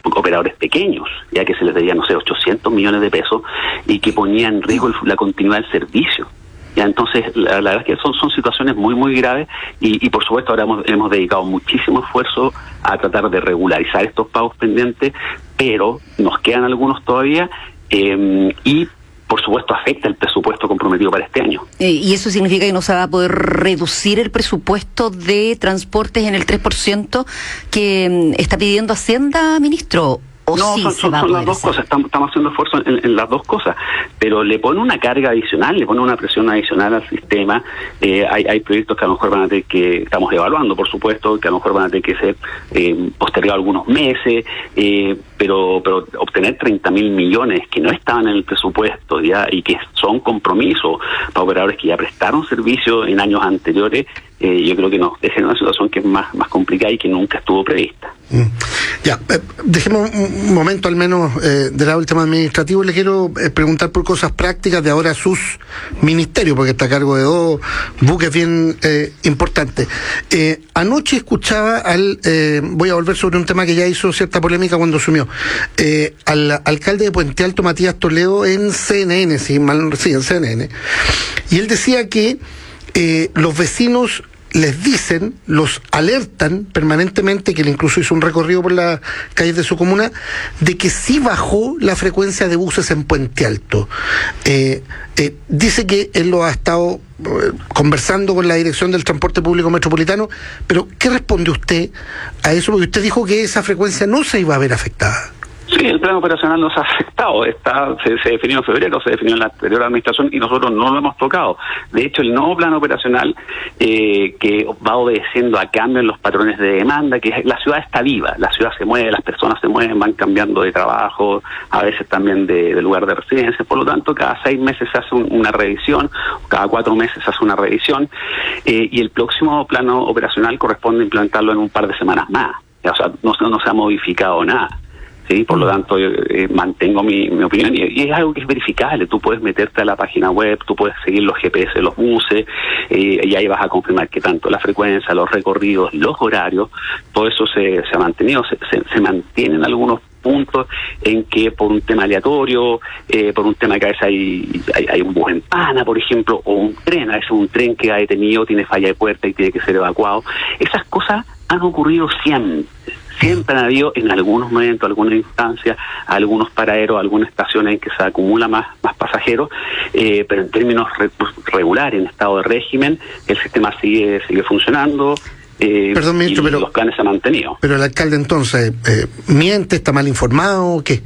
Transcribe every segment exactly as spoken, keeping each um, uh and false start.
operadores pequeños, ya que se les debía, no sé, ochocientos millones de pesos y que ponía en riesgo la continuidad del servicio. Ya, entonces, la, la verdad es que son, son situaciones muy, muy graves y, y por supuesto ahora hemos, hemos dedicado muchísimo esfuerzo a tratar de regularizar estos pagos pendientes, pero nos quedan algunos todavía eh, y por supuesto afecta el presupuesto comprometido para este año. Eh, ¿Y eso significa que no se va a poder reducir el presupuesto de transportes en el tres por ciento que mm, está pidiendo Hacienda, ministro? ¿O no, sí son, se son, va a son poder las dos hacer? cosas, estamos, estamos haciendo esfuerzo en, en las dos cosas, pero le pone una carga adicional, le pone una presión adicional al sistema. Eh, hay, hay proyectos que a lo mejor van a tener que, estamos evaluando por supuesto, que a lo mejor van a tener que ser eh, postergados algunos meses, eh, pero pero obtener treinta mil millones que no estaban en el presupuesto ya y que son compromisos para operadores que ya prestaron servicio en años anteriores, eh, yo creo que nos deja en una situación que es más, más complicada y que nunca estuvo prevista. Mm. Ya, eh, dejemos un momento al menos eh, del lado del tema administrativo. Le quiero eh, preguntar por cosas prácticas de ahora sus ministerios, porque está a cargo de dos buques bien eh, importantes. Eh, anoche escuchaba al, eh, voy a volver sobre un tema que ya hizo cierta polémica cuando asumió, eh, al alcalde de Puente Alto, Matías Toledo, en C N N, si mal, sí, en C N N, y él decía que eh, los vecinos les dicen, los alertan permanentemente, que él incluso hizo un recorrido por las calles de su comuna, de que sí bajó la frecuencia de buses en Puente Alto. Eh, eh, dice que él lo ha estado eh, conversando con la Dirección del Transporte Público Metropolitano, pero ¿qué responde usted a eso? Porque usted dijo que esa frecuencia no se iba a ver afectada. Sí, el plan operacional nos ha afectado. Está, se, se definió en febrero, se definió en la anterior administración y nosotros no lo hemos tocado. De hecho, el nuevo plan operacional eh, que va obedeciendo a cambios en los patrones de demanda, que la ciudad está viva, la ciudad se mueve, las personas se mueven, van cambiando de trabajo, a veces también de, de lugar de residencia. Por lo tanto, cada seis meses se hace un, una revisión, cada cuatro meses se hace una revisión eh, y el próximo plano operacional corresponde implementarlo en un par de semanas más. O sea, no, no se ha modificado nada. Sí, por lo tanto, yo eh, mantengo mi, mi opinión y, y es algo que es verificable. Tú puedes meterte a la página web, tú puedes seguir los G P S de los buses eh, y ahí vas a confirmar que tanto la frecuencia, los recorridos, los horarios, todo eso se, se ha mantenido, se, se, se mantienen algunos puntos en que por un tema aleatorio, eh, por un tema que a veces hay, hay, hay un bus en pana, por ejemplo, o un tren, a veces un tren que ha detenido, tiene falla de puerta y tiene que ser evacuado. Esas cosas han ocurrido siempre. Siempre han habido en algunos momentos, algunas instancias, algunos paraderos, algunas estaciones en que se acumula más, más pasajeros, eh, pero en términos re, regulares, en estado de régimen, el sistema sigue sigue funcionando. Eh, Perdón, ministro, y pero los planes se han mantenido. Pero el alcalde entonces, eh, ¿miente, está mal informado o qué?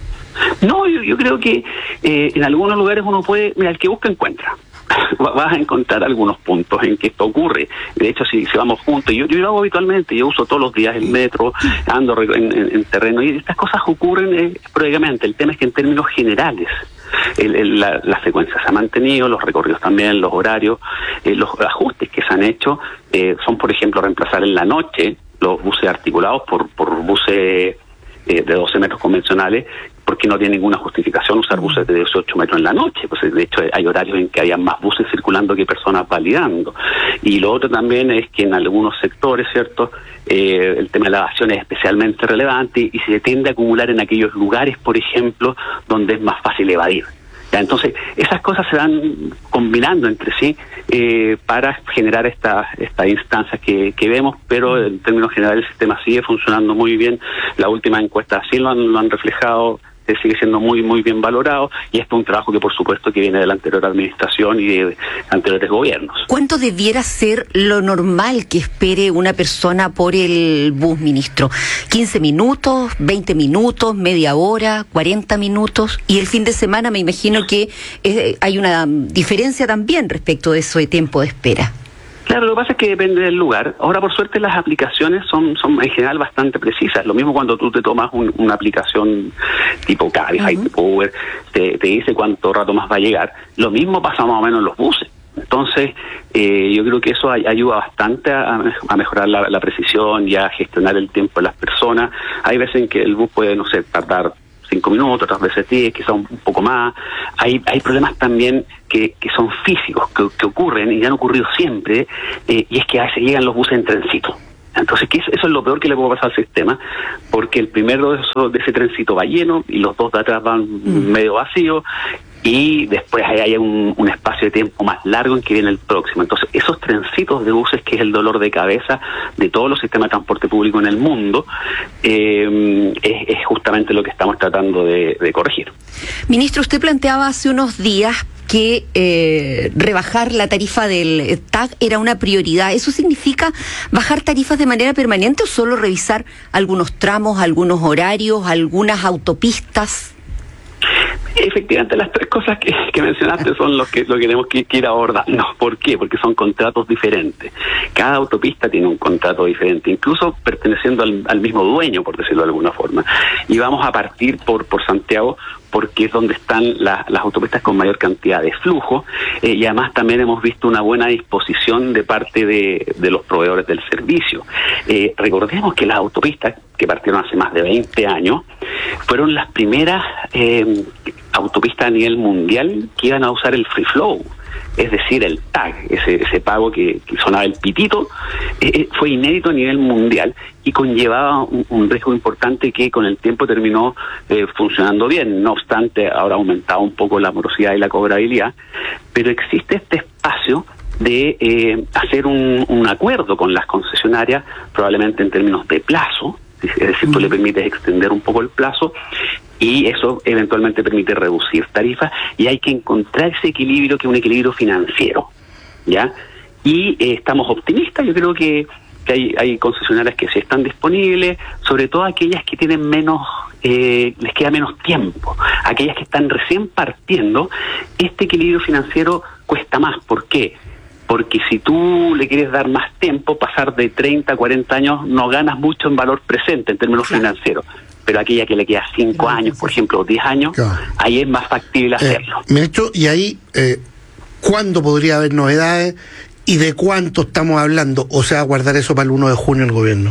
No, yo, yo creo que eh, en algunos lugares uno puede, mira, el que busca encuentra. Vas a encontrar algunos puntos en que esto ocurre. De hecho, si, si vamos juntos, yo, yo lo hago habitualmente, yo uso todos los días el metro, ando en, en, en terreno, y estas cosas ocurren eh, esporádicamente. El tema es que en términos generales, el, el, la, la frecuencia se ha mantenido, los recorridos también, los horarios, eh, los ajustes que se han hecho eh, son, por ejemplo, reemplazar en la noche los buses articulados por, por buses eh, de doce metros convencionales, porque no tiene ninguna justificación usar buses de dieciocho metros en la noche. Pues de hecho hay horarios en que haya más buses circulando que personas validando. Y lo otro también es que en algunos sectores, ¿cierto?, eh, el tema de la evasión es especialmente relevante y se tiende a acumular en aquellos lugares, por ejemplo, donde es más fácil evadir. ¿Ya? Entonces, esas cosas se van combinando entre sí eh, para generar estas esta instancias que, que vemos, pero en términos generales el sistema sigue funcionando muy bien. La última encuesta sí lo han, lo han reflejado, eh, sigue siendo muy muy bien valorado, y esto es un trabajo que por supuesto que viene de la anterior administración y de, de anteriores gobiernos. ¿Cuánto debiera ser lo normal que espere una persona por el bus, ministro? ¿quince minutos, veinte minutos, media hora, cuarenta minutos? Y el fin de semana me imagino que eh, hay una diferencia también respecto de ese tiempo de espera. Claro, lo que pasa es que depende del lugar. Ahora, por suerte, las aplicaciones son son en general bastante precisas. Lo mismo cuando tú te tomas un, una aplicación tipo Cabify, uh-huh. tipo Uber, te, te dice cuánto rato más va a llegar. Lo mismo pasa más o menos en los buses. Entonces, eh, yo creo que eso ay, ayuda bastante a, a mejorar la, la precisión y a gestionar el tiempo de las personas. Hay veces en que el bus puede, no sé, tardar cinco minutos, otras veces diez, quizás un, un poco más. Hay hay problemas también que, que son físicos, que, que ocurren y han ocurrido siempre, eh, y es que a veces llegan los buses en trencito. Entonces, ¿qué es? Eso es lo peor que le puede pasar al sistema, porque el primero de, esos, de ese trencito va lleno y los dos de atrás van mm. medio vacíos, y después hay un, un espacio de tiempo más largo en que viene el próximo. Entonces, esos trencitos de buses, que es el dolor de cabeza de todos los sistemas de transporte público en el mundo, eh, es, es justamente lo que estamos tratando de, de corregir. Ministro, usted planteaba hace unos días que eh, rebajar la tarifa del T A C era una prioridad. ¿Eso significa bajar tarifas de manera permanente o solo revisar algunos tramos, algunos horarios, algunas autopistas? Efectivamente, las tres cosas que, que mencionaste son los que lo que tenemos que, que ir abordando. ¿Por qué? Porque son contratos diferentes. Cada autopista tiene un contrato diferente, incluso perteneciendo al, al mismo dueño, por decirlo de alguna forma. Y vamos a partir por, por Santiago, porque es donde están la, las autopistas con mayor cantidad de flujo, eh, y además también hemos visto una buena disposición de parte de, de los proveedores del servicio. Eh, recordemos que las autopistas, que partieron hace más de veinte años, fueron las primeras eh, autopistas a nivel mundial que iban a usar el free flow, es decir, el T A C, ese, ese pago que, que sonaba el pitito, eh, fue inédito a nivel mundial y conllevaba un, un riesgo importante que con el tiempo terminó eh, funcionando bien. No obstante, ahora ha aumentado un poco la morosidad y la cobrabilidad, pero existe este espacio de eh, hacer un, un acuerdo con las concesionarias, probablemente en términos de plazo, es decir, tú le permites extender un poco el plazo y eso eventualmente permite reducir tarifas, y hay que encontrar ese equilibrio, que es un equilibrio financiero, ¿ya? Y eh, estamos optimistas. Yo creo que, que hay, hay concesionarias que sí están disponibles, sobre todo aquellas que tienen menos, eh, les queda menos tiempo, aquellas que están recién partiendo. Este equilibrio financiero cuesta más. ¿Por qué? Porque si tú le quieres dar más tiempo, pasar de treinta a cuarenta años, no ganas mucho en valor presente en términos claro. financieros. Pero aquella que le queda cinco claro, años, por ejemplo, o diez años, claro. ahí es más factible hacerlo. Eh, Ministro, y ahí, eh, ¿cuándo podría haber novedades y de cuánto estamos hablando? ¿O se va a guardar eso para el uno de junio el gobierno?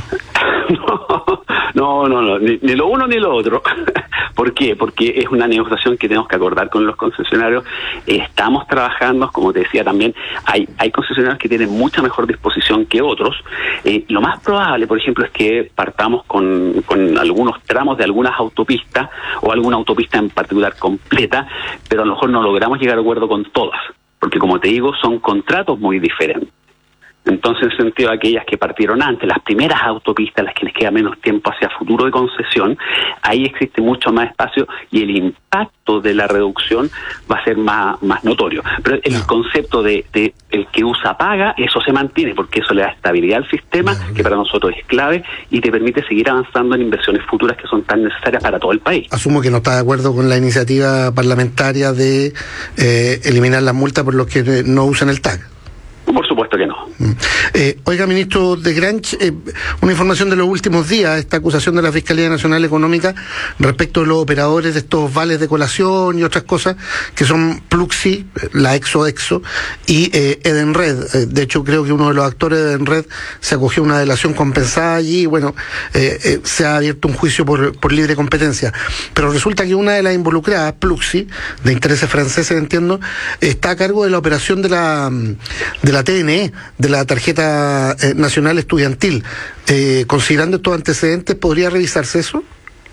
no, no, no, ni, ni lo uno ni lo otro. ¿Por qué? Porque es una negociación que tenemos que acordar con los concesionarios. Estamos trabajando, como te decía también, hay hay concesionarios que tienen mucha mejor disposición que otros. Eh, lo más probable, por ejemplo, es que partamos con, con algunos tramos de algunas autopistas, o alguna autopista en particular completa, pero a lo mejor no logramos llegar a acuerdo con todas, porque como te digo, son contratos muy diferentes. Entonces, en el sentido de aquellas que partieron antes, las primeras autopistas, las que les queda menos tiempo hacia futuro de concesión, ahí existe mucho más espacio y el impacto de la reducción va a ser más, más notorio. Pero el no. concepto de, de el que usa paga, eso se mantiene, porque eso le da estabilidad al sistema, no, no. que para nosotros es clave, y te permite seguir avanzando en inversiones futuras que son tan necesarias para todo el país. Asumo que no está de acuerdo con la iniciativa parlamentaria de eh, eliminar las multas por los que no usan el T A C. Por supuesto que no. Eh, oiga, ministro de Granch, eh, una información de los últimos días, esta acusación de la Fiscalía Nacional Económica respecto de los operadores de estos vales de colación y otras cosas, que son Pluxee, la Exo-Exo, y eh, Edenred. Eh, de hecho, creo que uno de los actores de Edenred se acogió a una delación compensada allí, y bueno, eh, eh, se ha abierto un juicio por, por libre competencia. Pero resulta que una de las involucradas, Pluxee, de intereses franceses, entiendo, está a cargo de la operación de la, de la T N E, de la tarjeta eh, nacional estudiantil. Eh, considerando estos antecedentes, ¿podría revisarse eso?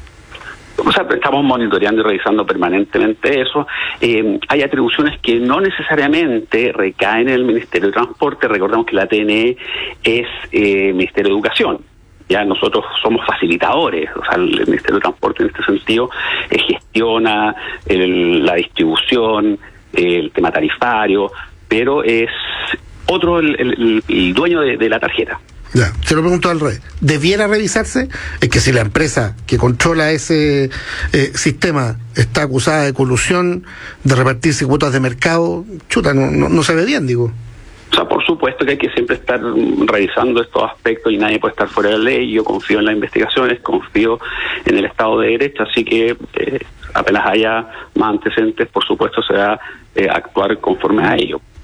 O sea, estamos monitoreando y revisando permanentemente eso. Eh, hay atribuciones que no necesariamente recaen en el Ministerio de Transporte. Recordemos que la T N E es eh, Ministerio de Educación. Ya nosotros somos facilitadores, o sea, el Ministerio de Transporte en este sentido eh, gestiona el, la distribución, el tema tarifario, pero es otro el, el, el dueño de, de la tarjeta. Ya, se lo pregunto al revés. ¿Debiera revisarse? Es que si la empresa que controla ese eh, sistema está acusada de colusión, de repartirse cuotas de mercado, chuta, no, no, no se ve bien, digo. O sea, por supuesto que hay que siempre estar revisando estos aspectos y nadie puede estar fuera de la ley. Yo confío en las investigaciones, confío en el Estado de Derecho, así que eh, apenas haya más antecedentes, por supuesto se va a eh, actuar conforme a ello.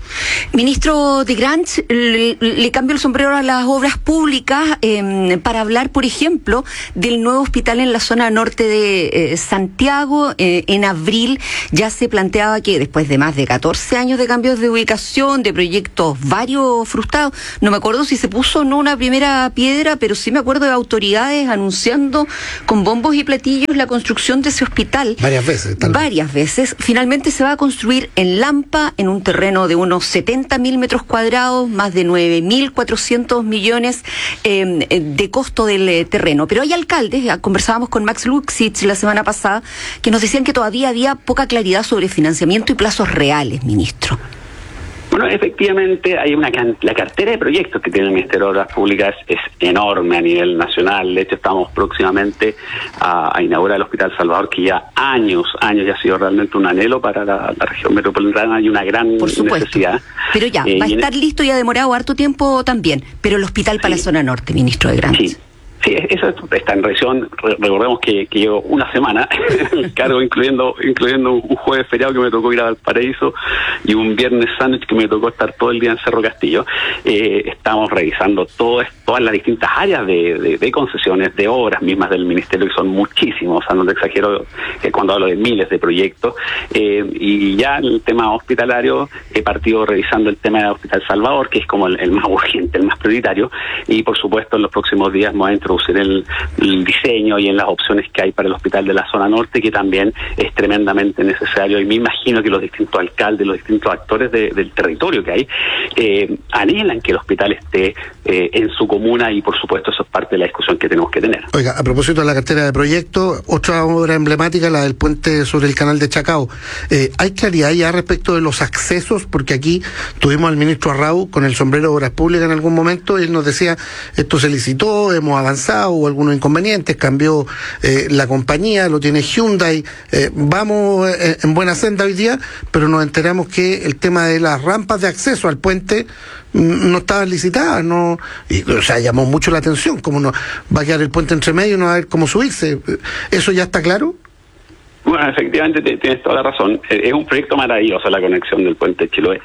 Ministro de Granch, le, le cambio el sombrero a las obras públicas eh, para hablar, por ejemplo, del nuevo hospital en la zona norte de eh, Santiago. Eh, en abril ya se planteaba que después de más de catorce años de cambios de ubicación, de proyectos varios frustrados, no me acuerdo si se puso o no una primera piedra, pero sí me acuerdo de autoridades anunciando con bombos y platillos la construcción de ese hospital. Varias veces. Tal vez. Varias veces. Finalmente se va a construir en Lampa, en un terreno de unos setenta mil metros cuadrados, más de nueve mil cuatrocientos millones eh, de costo del eh, terreno. Pero hay alcaldes, ya conversábamos con Max Luxich la semana pasada, que nos decían que todavía había poca claridad sobre financiamiento y plazos reales, ministro. Bueno, efectivamente, hay una can- la cartera de proyectos que tiene el Ministerio de Obras Públicas es enorme a nivel nacional. De hecho, estamos próximamente a, a inaugurar el Hospital Salvador, que ya años, años ya ha sido realmente un anhelo para la, la región metropolitana y una gran Por supuesto. necesidad. Pero ya, eh, va a estar el... listo y ha demorado harto tiempo también. Pero el hospital para sí. la zona norte, ministro de Granch. Sí. Sí, eso está en revisión. Recordemos que, que llevo una semana en el cargo, incluyendo incluyendo un jueves feriado que me tocó ir a Valparaíso y un viernes sándwich que me tocó estar todo el día en Cerro Castillo. Eh, estamos revisando todo, todas las distintas áreas de, de, de concesiones, de obras mismas del Ministerio, que son muchísimos, o sea, no te exagero que cuando hablo de miles de proyectos. Eh, y ya en el tema hospitalario he partido revisando el tema del Hospital Salvador, que es como el, el más urgente, el más prioritario, y por supuesto en los próximos días me voy a introducir en el, el diseño y en las opciones que hay para el hospital de la zona norte, que también es tremendamente necesario, y me imagino que los distintos alcaldes, los distintos actores de, del territorio que hay, eh, anhelan que el hospital esté eh, en su comuna, y por supuesto eso es parte de la discusión que tenemos que tener. Oiga, a propósito de la cartera de proyectos, otra obra emblemática, la del puente sobre el canal de Chacao. Eh, ¿hay claridad ya respecto de los accesos? Porque aquí tuvimos al ministro Arrau con el sombrero de Obras Públicas en algún momento, y él nos decía, esto se licitó, hemos avanzado, hubo algunos inconvenientes, cambió eh, la compañía, lo tiene Hyundai, eh, vamos eh, en buena senda hoy día, pero nos enteramos que el tema de las rampas de acceso al puente no estaban licitadas, no, y, o sea, llamó mucho la atención, como no va a quedar el puente entre medio y no va a haber cómo subirse. ¿Eso ya está claro? Bueno, efectivamente te, tienes toda la razón. Es un proyecto maravilloso la conexión del puente Chiloé.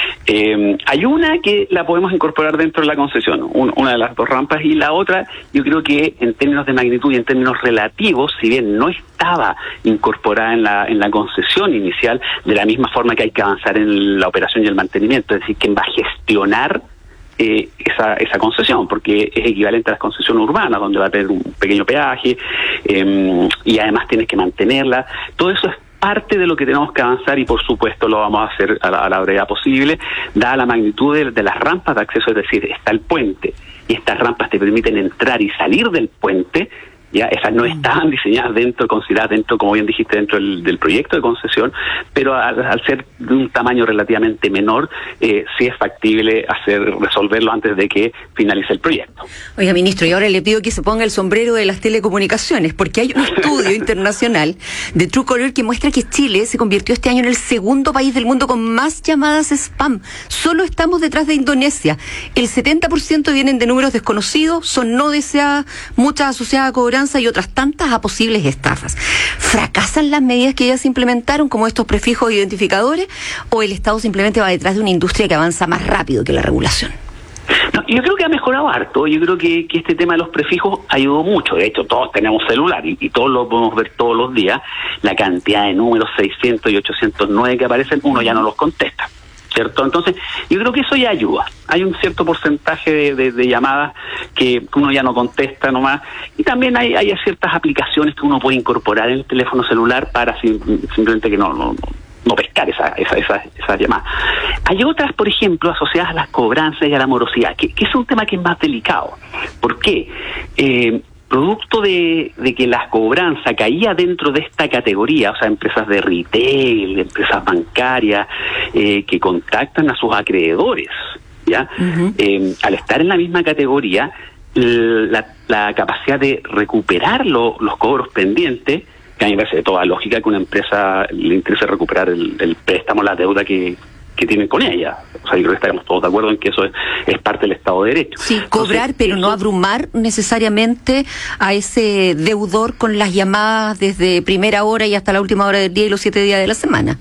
Eh, hay una que la podemos incorporar dentro de la concesión, un, una de las dos rampas, y la otra, yo creo que en términos de magnitud y en términos relativos, si bien no estaba incorporada en la en la concesión inicial, de la misma forma que hay que avanzar en la operación y el mantenimiento, es decir, quien va a gestionar Eh, esa esa concesión, porque es equivalente a las concesiones urbanas, donde va a tener un pequeño peaje eh, y además tienes que mantenerla. Todo eso es parte de lo que tenemos que avanzar, y por supuesto lo vamos a hacer a la, a la brevedad posible, dada la magnitud de, de las rampas de acceso. Es decir, está el puente y estas rampas te permiten entrar y salir del puente. Ya, esas no estaban diseñadas dentro, consideradas dentro, como bien dijiste, dentro del, del proyecto de concesión, pero al, al ser de un tamaño relativamente menor, eh, sí es factible hacer resolverlo antes de que finalice el proyecto. Oiga, ministro, y ahora le pido que se ponga el sombrero de las telecomunicaciones, porque hay un estudio internacional de Truecaller que muestra que Chile se convirtió este año en el segundo país del mundo con más llamadas spam. Solo estamos detrás de Indonesia. El setenta por ciento vienen de números desconocidos, son no deseadas, muchas asociadas a cobranza y otras tantas a posibles estafas. ¿Fracasan las medidas que ya se implementaron, como estos prefijos identificadores, o el Estado simplemente va detrás de una industria que avanza más rápido que la regulación? No, yo creo que ha mejorado harto. Yo creo que, que este tema de los prefijos ayudó mucho. De hecho, todos tenemos celular y, y todos lo podemos ver todos los días. La cantidad de números seiscientos y ochocientos nueve que aparecen, uno ya no los contesta, ¿cierto? Entonces, yo creo que eso ya ayuda. Hay un cierto porcentaje de, de, de llamadas que uno ya no contesta nomás, y también hay, hay ciertas aplicaciones que uno puede incorporar en el teléfono celular para sim, simplemente que no, no, no pescar esa, esa, esa, esas llamadas. Hay otras, por ejemplo, asociadas a las cobranzas y a la morosidad, que, que es un tema que es más delicado. ¿Por qué? Eh, producto de, de que la cobranza caía dentro de esta categoría, o sea, empresas de retail, empresas bancarias, eh, que contactan a sus acreedores, ¿ya? Uh-huh. Eh, al estar en la misma categoría, la, la capacidad de recuperar lo, los cobros pendientes, que a mí me parece de toda lógica que una empresa le interese recuperar el, el préstamo, la deuda que que tienen con ella. O sea, yo creo que estaremos todos de acuerdo en que eso es, es parte del Estado de Derecho. Sí, cobrar, entonces, pero eso... no abrumar necesariamente a ese deudor con las llamadas desde primera hora y hasta la última hora del día y los siete días de la semana.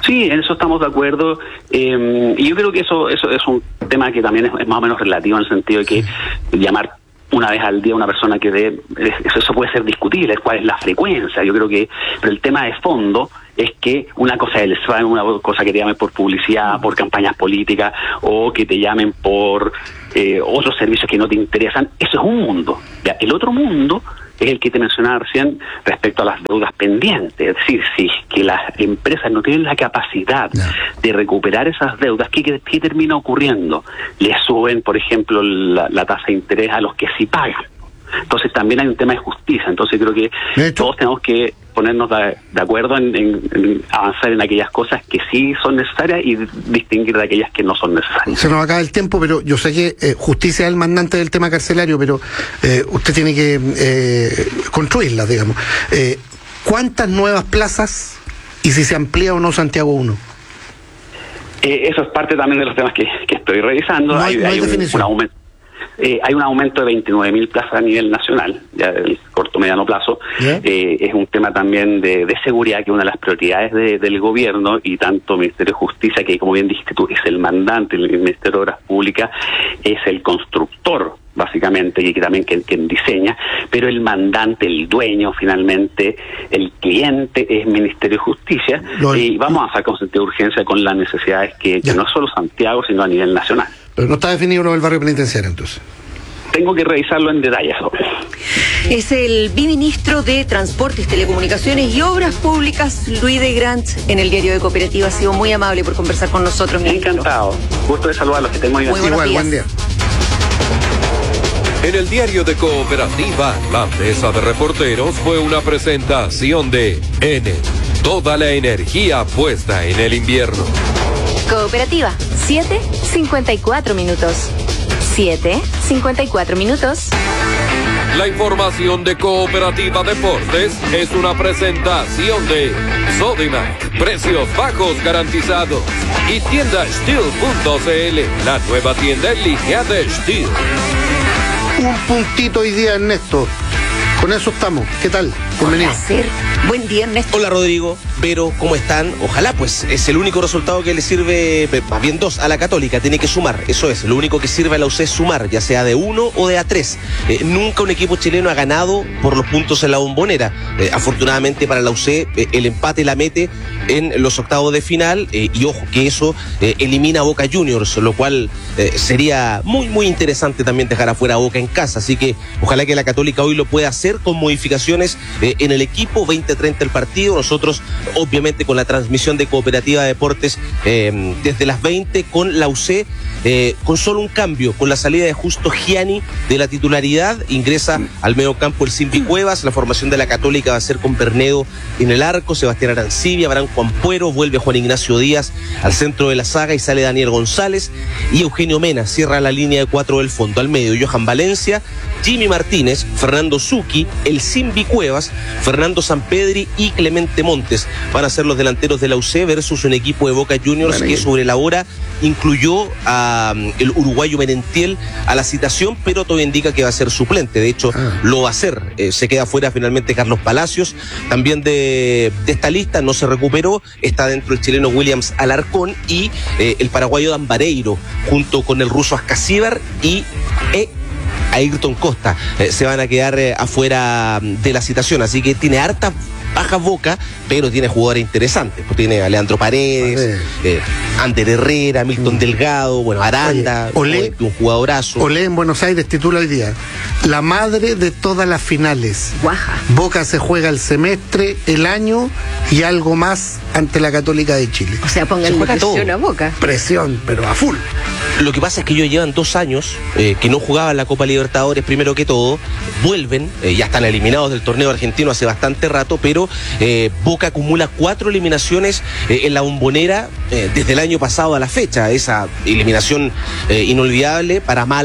Sí, en eso estamos de acuerdo. Eh, y yo creo que eso, eso es un tema que también es, es más o menos relativo en el sentido de que llamar una vez al día a una persona que dé, eso, eso puede ser discutible, cuál es la frecuencia. Yo creo que, pero el tema de fondo es que una cosa es el spam, una cosa que te llamen por publicidad, por campañas políticas, o que te llamen por eh, otros servicios que no te interesan. Eso es un mundo. ¿Ya? El otro mundo es el que te mencionaba recién respecto a las deudas pendientes. Es decir, si que las empresas no tienen la capacidad no. de recuperar esas deudas, ¿qué, qué termina ocurriendo? Les suben, por ejemplo, la, la tasa de interés a los que sí pagan. Entonces también hay un tema de justicia. Entonces creo que todos tenemos que ponernos de, de acuerdo en, en, en avanzar en aquellas cosas que sí son necesarias y distinguir de aquellas que no son necesarias. Se nos acaba el tiempo, pero yo sé que eh, justicia es el mandante del tema carcelario, pero eh, usted tiene que eh, construirla, digamos. Eh, ¿Cuántas nuevas plazas y si se amplía o no Santiago uno? Eh, eso es parte también de los temas que, que estoy revisando. No hay, hay, no hay hay un, definición. un aumento. Eh, hay un aumento de veintinueve mil plazas a nivel nacional, ya del corto mediano plazo. ¿Yeah? Eh, es un tema también de, de seguridad, que es una de las prioridades de, del gobierno, y tanto el Ministerio de Justicia, que como bien dijiste tú, es el mandante, el Ministerio de Obras Públicas es el constructor, básicamente, y que también quien, quien diseña, pero el mandante, el dueño, finalmente, el cliente es el Ministerio de Justicia, Lo y es. vamos a avanzar con sentido de urgencia con las necesidades que, que no es solo Santiago, sino a nivel nacional. Pero no está definido lo del barrio penitenciario, entonces. Tengo que revisarlo en detalle. Es el biministro de Transportes, Telecomunicaciones y Obras Públicas, Luis de Grant, en el Diario de Cooperativa. Ha sido muy amable por conversar con nosotros, ministro. Encantado. Gusto de saludarlos. Que estén muy bien. Muy buenos Igual, días. buen día. En el Diario de Cooperativa, la mesa de reporteros fue una presentación de Enel. Toda la energía puesta en el invierno. Cooperativa, siete cincuenta y cuatro minutos. siete cincuenta y cuatro minutos. La información de Cooperativa Deportes es una presentación de Sodimac, precios bajos garantizados, y tienda Steel punto c l, la nueva tienda en línea de Steel. Un puntito hoy día, Ernesto. Con eso estamos. ¿Qué tal? Bienvenido. Un placer. Buen día, Ernesto. Hola, Rodrigo. Pero, ¿cómo están? Ojalá, pues, es el único resultado que le sirve, más bien dos, a la Católica. Tiene que sumar, eso es. Lo único que sirve a la U C es sumar, ya sea de uno o de a tres. Eh, nunca un equipo chileno ha ganado por los puntos en la Bombonera. Eh, afortunadamente para la U C, eh, el empate la mete en los octavos de final. Eh, y ojo, que eso eh, elimina a Boca Juniors, lo cual eh, sería muy, muy interesante también dejar afuera a Boca en casa. Así que ojalá que la Católica hoy lo pueda hacer con modificaciones eh, en el equipo. veinte treinta el partido. Nosotros, obviamente, con la transmisión de Cooperativa Deportes eh, desde las veinte con la U C, eh, con solo un cambio, con la salida de Justo Gianni de la titularidad, ingresa al medio campo el Simbi Cuevas. La formación de la Católica va a ser con Pernedo en el arco, Sebastián Arancibia, Branco Ampuero, vuelve Juan Ignacio Díaz al centro de la saga y sale Daniel González, y Eugenio Mena cierra la línea de cuatro del fondo. Al medio, Johan Valencia, Jimmy Martínez, Fernando Zucchi, el Simbi Cuevas, Fernando Sampedri y Clemente Montes van a ser los delanteros de la U C versus un equipo de Boca Juniors bueno, que sobre la hora incluyó a um, el uruguayo Merentiel a la citación, pero todo indica que va a ser suplente. De hecho, ah. lo va a ser. Eh, se queda fuera finalmente Carlos Palacios. También de, de esta lista no se recuperó. Está dentro el chileno Williams Alarcón y eh, el paraguayo Dan Vareiro, junto con el ruso Ascasíbar y E. Ayrton Costa. Eh, se van a quedar eh, afuera de la citación, así que tiene harta baja Boca, pero tiene jugadores interesantes. Pues tiene a Leandro Paredes, eh, Ander Herrera, Milton mm. Delgado, bueno, Aranda, Oye, Olé, un jugadorazo. Olé en Buenos Aires titula hoy día: la madre de todas las finales. Guaja. Boca se juega el semestre, el año y algo más ante la Católica de Chile. O sea, pongan presión a Boca. Presión, pero a full. Lo que pasa es que ellos llevan dos años eh, que no jugaban la Copa Libertadores, primero que todo. Vuelven, eh, ya están eliminados del torneo argentino hace bastante rato, pero eh, Boca acumula cuatro eliminaciones eh, en la Bombonera eh, desde el año pasado a la fecha. Esa eliminación eh, inolvidable, para mal,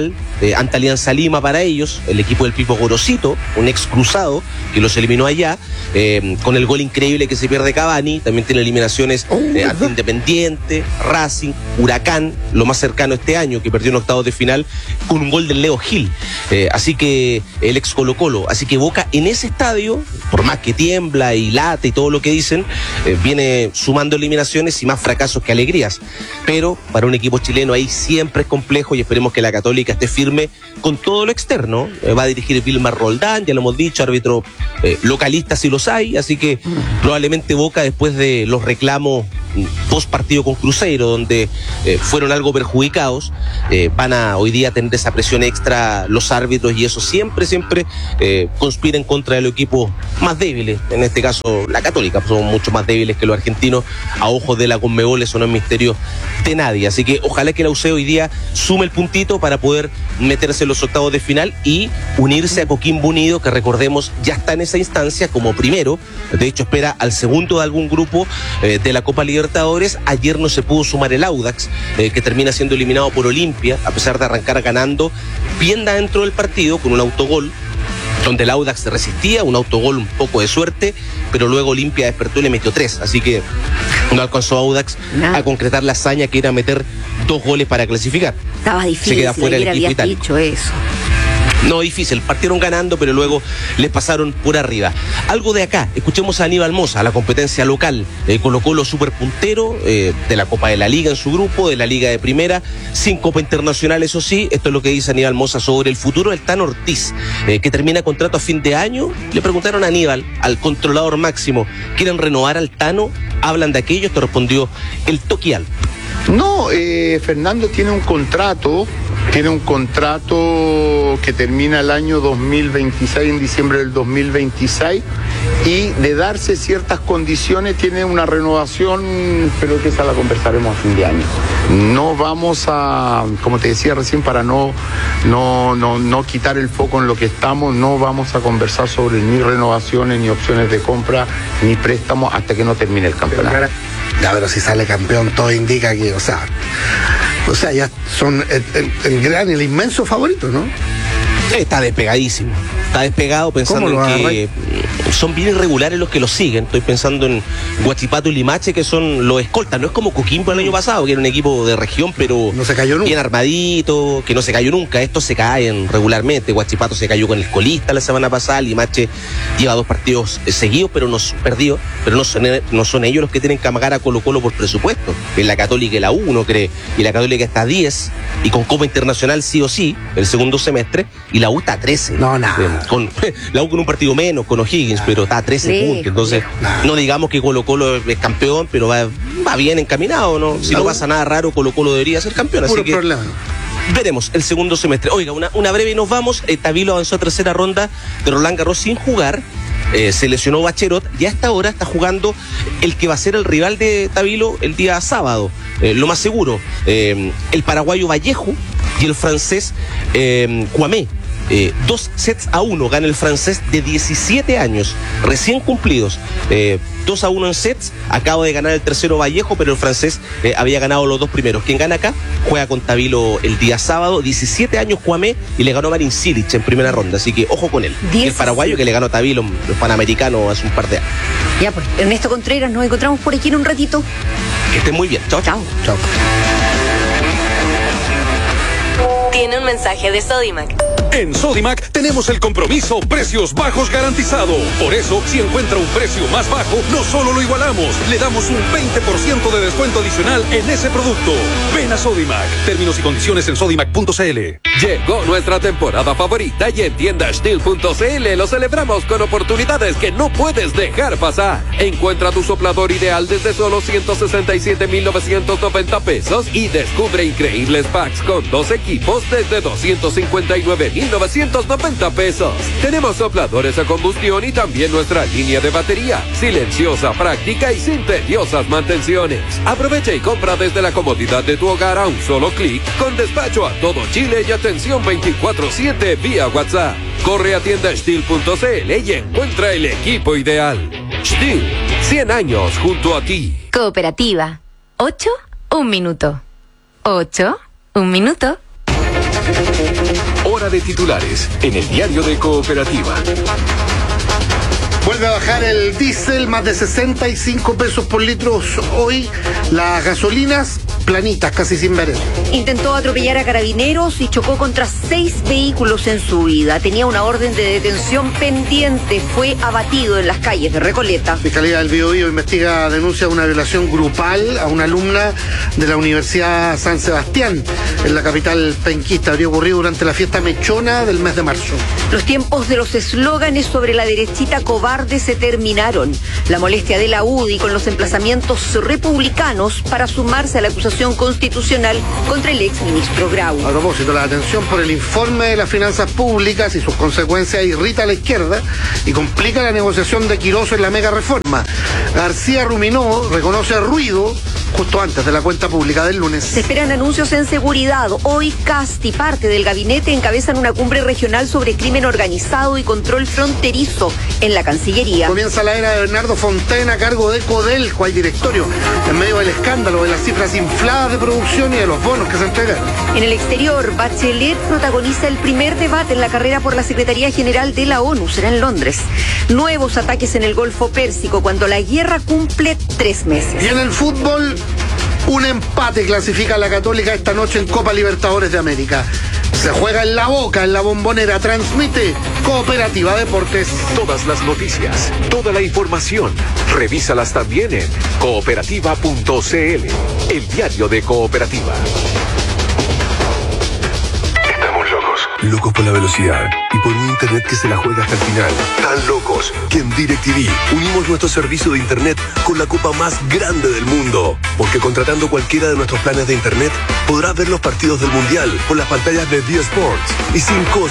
eh, ante Alianza Lima para ellos, el equipo del Pipo Gorosito, un ex cruzado que los eliminó allá, eh, con el gol increíble que se pierde Cavani. También tiene eliminaciones eh, ante Independiente, Racing, Huracán, lo más cercano este año, que perdió en octavos de final con un gol del Leo Gil. Eh, así que el ex Colo Colo, así que Boca en ese estadio, por más que tiembla y late y todo lo que dicen, eh, viene sumando eliminaciones y más fracasos que alegrías. Pero para un equipo chileno ahí siempre es complejo, y esperemos que la Católica esté firme con todo lo externo. Eh, va a dirigir Vilmar Roldán, ya lo hemos dicho, árbitro eh, localista si los hay, así que probablemente Boca, después de los reclamos post partido con Cruzeiro, donde eh, fueron algo perjudicados, eh, van a hoy día tener esa presión extra los árbitros, y eso siempre, siempre eh, conspira en contra de los equipos más débiles, en este caso la Católica. Son mucho más débiles que los argentinos a ojos de la Conmebol, eso no es misterio de nadie, así que ojalá que la U C hoy día sume el puntito para poder meterse en los octavos de final y unirse a Coquimbo Unido, que recordemos ya está en esa instancia como primero, de hecho espera al segundo de algún grupo eh, de la Copa Libertadores. Ayer no se pudo sumar el Audax, eh, que termina siendo eliminado por Olimpia, a pesar de arrancar ganando bien dentro del partido con un autogol, donde el Audax se resistía, un autogol un poco de suerte, pero luego Olimpia despertó y le metió tres, así que no alcanzó Audax Nada. a concretar la hazaña que era meter dos goles para clasificar. Estaba difícil, se queda fuera el equipo habías dicho eso. No, difícil, partieron ganando, pero luego les pasaron por arriba. Algo de acá, escuchemos a Aníbal Mosa, la competencia local, eh, Colo Colo super puntero, eh, de la Copa de la Liga en su grupo, de la Liga de Primera, sin Copa Internacional, eso sí. Esto es lo que dice Aníbal Mosa sobre el futuro del Tano Ortiz, eh, que termina contrato a fin de año. Le preguntaron a Aníbal, al controlador máximo, ¿quieren renovar al Tano? ¿Hablan de aquello? Esto respondió el Toquial. No, eh, Fernando tiene un contrato, tiene un contrato que termina el año dos mil veintiséis, en diciembre del dos mil veintiséis, y de darse ciertas condiciones tiene una renovación, pero que esa la conversaremos a fin de año. No vamos a, como te decía recién, para no, no, no, no quitar el foco en lo que estamos, no vamos a conversar sobre ni renovaciones, ni opciones de compra, ni préstamos hasta que no termine el campeonato. Ya, pero si sale campeón, todo indica que, o sea, o sea, ya son el, el, el gran, el inmenso favorito, ¿no? Está despegadísimo, está despegado, pensando en que son bien irregulares los que lo siguen. Estoy pensando en Huachipato y Limache, que son los escoltas. No es como Coquimbo el año pasado, que era un equipo de región, pero no se cayó nunca, bien armadito, que no se cayó nunca. Estos se caen regularmente. Huachipato se cayó con el colista la semana pasada. Limache lleva dos partidos seguidos, pero no perdió. Pero no son, no son ellos los que tienen que amagar a Colo Colo por presupuesto. En la Católica la U, uno cree, y la Católica está a diez, y con Copa Internacional sí o sí, el segundo semestre, y la U está a trece. No, nada. Con, la U con un partido menos, con O'Higgins, nah, pero está a trece sí, puntos. Entonces, nah. no digamos que Colo Colo es campeón, pero va, va bien encaminado, ¿no? Si la no U... pasa nada raro, Colo Colo debería ser campeón. Puro así que problema. Veremos el segundo semestre. Oiga, una, una breve y nos vamos. Eh, Tabilo avanzó a tercera ronda de Roland Garros sin jugar. Eh, se lesionó Bacherot y a esta hora está jugando el que va a ser el rival de Tabilo el día sábado, eh, lo más seguro, eh, el paraguayo Vallejo y el francés eh, Cuamé. Eh, dos sets a uno gana el francés de diecisiete años, recién cumplidos. Eh, dos a uno en sets. Acaba de ganar el tercero Vallejo, pero el francés eh, había ganado los dos primeros. Quien gana acá juega con Tabilo el día sábado. diecisiete años Cuamé, y le ganó Marin Cilic en primera ronda, así que ojo con él. Y el paraguayo que le ganó a Tabilo, los panamericanos, hace un par de años. Ya pues, Ernesto Contreras, nos encontramos por aquí en un ratito. Que estén muy bien. Chao, chao. Chao. Tiene un mensaje de Sodimac. En Sodimac tenemos el compromiso precios bajos garantizado. Por eso, si encuentra un precio más bajo, no solo lo igualamos, le damos un veinte por ciento de descuento adicional en ese producto. Ven a Sodimac. Términos y condiciones en sodimac punto c l. Llegó nuestra temporada favorita y en tienda steel punto c l lo celebramos con oportunidades que no puedes dejar pasar. Encuentra tu soplador ideal desde solo ciento sesenta y siete mil novecientos noventa pesos y descubre increíbles packs con dos equipos desde doscientos cincuenta y nueve mil novecientos noventa pesos. Tenemos sopladores a combustión y también nuestra línea de batería, silenciosa, práctica y sin tediosas mantenciones. Aprovecha y compra desde la comodidad de tu hogar a un solo clic, con despacho a todo Chile y atención veinticuatro siete vía WhatsApp. Corre a tienda steel punto c l y encuentra el equipo ideal. Steel, cien años junto a ti. Cooperativa. ocho, un minuto. ocho, un minuto. Hora de titulares en el Diario de Cooperativa. Vuelve a bajar el diésel, más de sesenta y cinco pesos por litro hoy. Las gasolinas planitas, casi sin ver. Intentó atropellar a carabineros y chocó contra seis vehículos en su vida. Tenía una orden de detención pendiente. Fue abatido en las calles de Recoleta. Fiscalía del Biobío investiga denuncia de una violación grupal a una alumna de la Universidad San Sebastián en la capital penquista. Habría ocurrido durante la fiesta mechona del mes de marzo. Los tiempos de los eslóganes sobre la derechita cobarde se terminaron. La molestia de la U D I con los emplazamientos republicanos para sumarse a la acusación constitucional contra el exministro Grau. A propósito, la atención por el informe de las finanzas públicas y sus consecuencias irrita a la izquierda y complica la negociación de Quirós en la mega reforma. García ruminó, reconoce ruido justo antes de la cuenta pública del lunes. Se esperan anuncios en seguridad. Hoy Cast y parte del gabinete encabezan una cumbre regional sobre crimen organizado y control fronterizo en la Cancillería. Comienza la era de Bernardo Fontaine a cargo de Codelco, hay directorio, en medio del escándalo de las cifras infladas de producción y de los bonos que se entregaron. En el exterior, Bachelet protagoniza el primer debate en la carrera por la Secretaría General de la ONU. Será en Londres. Nuevos ataques en el Golfo Pérsico cuando la guerra cumple tres meses. Y en el fútbol, un empate clasifica a la Católica esta noche en Copa Libertadores de América. Se juega en La Boca, en la Bombonera. Transmite Cooperativa Deportes. Todas las noticias, toda la información, revísalas también en cooperativa punto c l, el diario de Cooperativa. Estamos locos. Locos por la velocidad y por un internet que se la juega hasta el final. Tan locos que en DirecTV unimos nuestro servicio de internet con la copa más grande del mundo. Porque contratando cualquiera de nuestros planes de internet podrás ver los partidos del Mundial por las pantallas de D Sports y sin costo